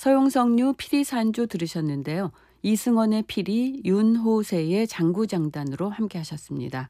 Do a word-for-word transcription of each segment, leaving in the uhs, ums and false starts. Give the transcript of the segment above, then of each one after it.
서용석류 피리산조 들으셨는데요. 이승원의 피리, 윤호세의 장구장단으로 함께 하셨습니다.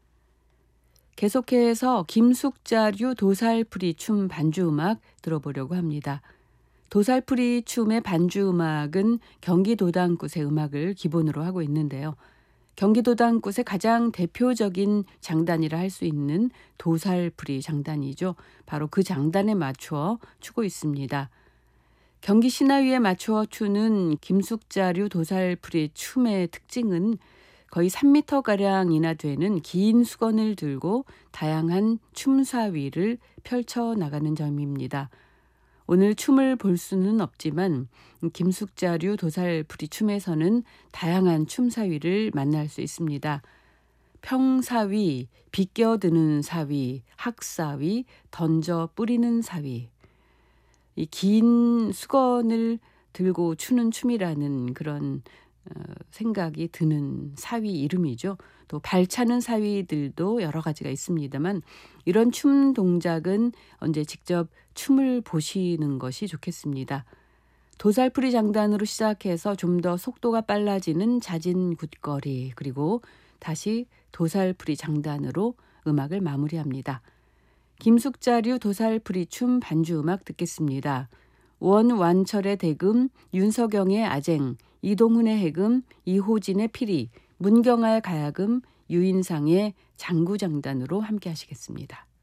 계속해서 김숙자류 도살풀이 춤 반주음악 들어보려고 합니다. 도살풀이 춤의 반주음악은 경기도 당굿의 음악을 기본으로 하고 있는데요. 경기도 당굿의 가장 대표적인 장단이라 할 수 있는 도살풀이 장단이죠. 바로 그 장단에 맞추어 추고 있습니다. 경기 신화위에 맞추어 추는 김숙자류 도살풀이 춤의 특징은 거의 삼 미터가량이나 되는 긴 수건을 들고 다양한 춤사위를 펼쳐나가는 점입니다. 오늘 춤을 볼 수는 없지만 김숙자류 도살풀이 춤에서는 다양한 춤사위를 만날 수 있습니다. 평사위, 비껴드는 사위, 학사위, 던져 뿌리는 사위. 이 긴 수건을 들고 추는 춤이라는 그런 어, 생각이 드는 사위 이름이죠. 또 발차는 사위들도 여러 가지가 있습니다만 이런 춤 동작은 언제 직접 춤을 보시는 것이 좋겠습니다. 도살풀이 장단으로 시작해서 좀 더 속도가 빨라지는 자진 굿거리, 그리고 다시 도살풀이 장단으로 음악을 마무리합니다. 김숙자류 도살풀이 춤 반주음악 듣겠습니다. 원완철의 대금, 윤석영의 아쟁, 이동훈의 해금, 이호진의 피리, 문경아의 가야금, 유인상의 장구장단으로 함께 하시겠습니다.